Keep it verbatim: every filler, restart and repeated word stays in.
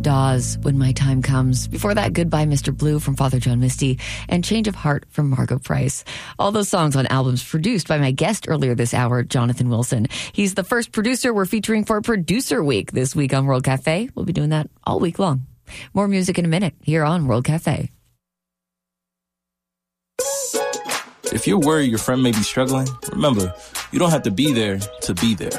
Dawes, When My Time Comes. Before that, Goodbye, Mister Blue from Father John Misty, and Change of Heart from Margo Price. All those songs on albums produced by my guest earlier this hour, Jonathan Wilson. He's the first producer we're featuring for Producer Week this week on World Cafe. We'll be doing that all week long. More music in a minute here on World Cafe. If you're worried your friend may be struggling, remember, you don't have to be there to be there.